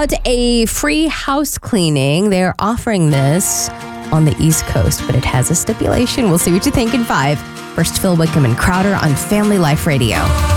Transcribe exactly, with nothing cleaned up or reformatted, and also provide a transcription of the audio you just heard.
about a free house cleaning. They're offering this on the East Coast, but it has a stipulation. We'll see what you think in five. First, Phil Wickham and Crowder on Family Life Radio.